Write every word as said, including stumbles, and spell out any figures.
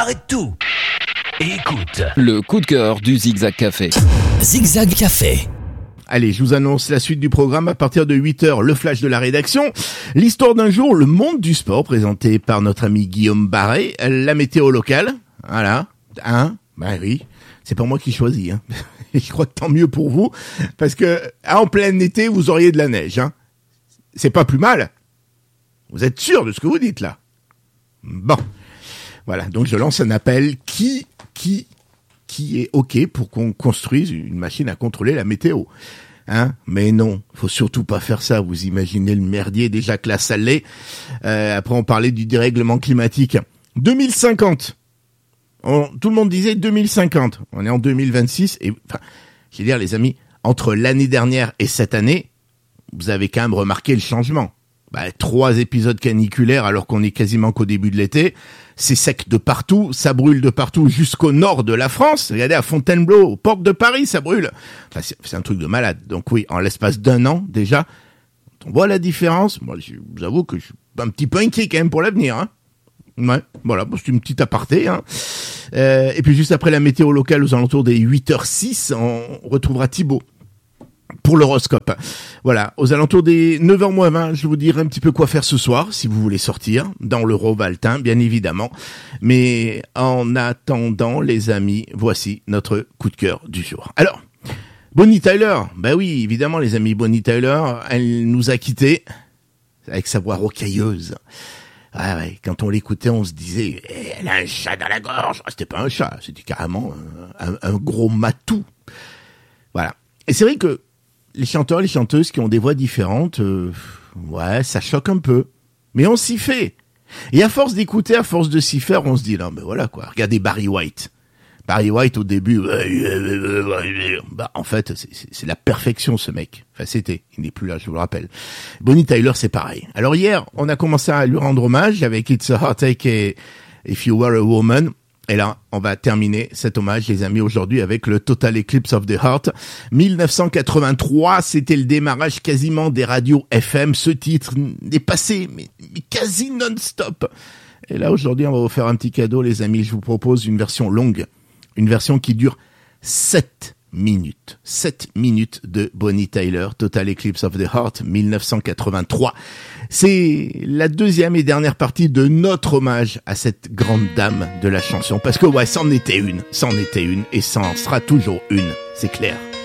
Arrête tout et écoute. Le coup de cœur du Zigzag Café. Zigzag Café. Allez, je vous annonce la suite du programme à partir de huit heures, le flash de la rédaction. L'histoire d'un jour, le monde du sport, présenté par notre ami Guillaume Barret. La météo locale, voilà, hein, bah oui, c'est pas moi qui choisis, hein. Et je crois que tant mieux pour vous, parce que en plein été, vous auriez de la neige, hein. C'est pas plus mal. Vous êtes sûr de ce que vous dites là? Bon, voilà, donc je lance un appel. Qui, qui, qui est OK pour qu'on construise une machine à contrôler la météo? Hein? Mais non, faut surtout pas faire ça. Vous imaginez le merdier déjà que là ça l'est. Euh, après on parlait du dérèglement climatique. deux mille cinquante. On, tout le monde disait deux mille cinquante. On est en deux mille vingt-six et enfin, je veux dire les amis, entre l'année dernière et cette année, vous avez quand même remarqué le changement. Bah, trois épisodes caniculaires alors qu'on est quasiment qu'au début de l'été. C'est sec de partout, ça brûle de partout jusqu'au nord de la France. Regardez à Fontainebleau, aux portes de Paris, ça brûle. Enfin, c'est, c'est un truc de malade. Donc oui, en l'espace d'un an déjà, on voit la différence. Moi, je vous avoue que je suis un petit peu inquiet quand même pour l'avenir. Hein. Ouais, voilà, c'est une petite aparté. Hein. Euh, et puis juste après la météo locale, aux alentours des huit heures six, on retrouvera Thibaut pour l'horoscope. Voilà, aux alentours des neuf heures moins vingt, je vous dirai un petit peu quoi faire ce soir, si vous voulez sortir, dans le Rovaltin, bien évidemment. Mais en attendant, les amis, voici notre coup de cœur du jour. Alors, Bonnie Tyler, bah oui, évidemment, les amis, Bonnie Tyler, elle nous a quittés avec sa voix rocailleuse. Ah ouais, quand on l'écoutait, on se disait, eh, elle a un chat dans la gorge. Ah, c'était pas un chat, c'était carrément un, un, un gros matou. Voilà. Et c'est vrai que les chanteurs, les chanteuses qui ont des voix différentes, euh, ouais, ça choque un peu. Mais on s'y fait. Et à force d'écouter, à force de s'y faire, on se dit, non, mais voilà, quoi. Regardez Barry White. Barry White, au début, bah, en fait, c'est, c'est, c'est la perfection, ce mec. Enfin, c'était. Il n'est plus là, je vous le rappelle. Bonnie Tyler, c'est pareil. Alors hier, on a commencé à lui rendre hommage avec It's a Heartache et If You Were a Woman. Et là, on va terminer cet hommage, les amis, aujourd'hui avec le Total Eclipse of the Heart. dix-neuf cent quatre-vingt-trois, c'était le démarrage quasiment des radios F M. Ce titre est passé, mais, mais quasi non-stop. Et là, aujourd'hui, on va vous faire un petit cadeau, les amis. Je vous propose une version longue. Une version qui dure sept minutes. sept minutes de Bonnie Tyler, Total Eclipse of the Heart, dix-neuf cent quatre-vingt-trois. C'est la deuxième et dernière partie de notre hommage à cette grande dame de la chanson. Parce que ouais, c'en était une, c'en était une, et c'en sera toujours une, c'est clair.